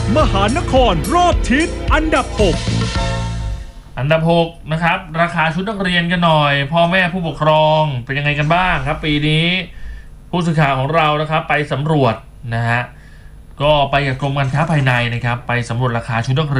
มหานครรอบทิศอันดับ 6 อันดับ6นะครับราคาชุดนักเรียนกันหน่อยพ่อแม่ผู้ปกครองเป็นยังไงกันบ้างครับปีนี้ผู้สื่อข่าวของเรานะครับไปสำรวจนะฮะก็ไปกับกรมการค้าภายในนะครับไปสำรวจราคาชุดนักเรียน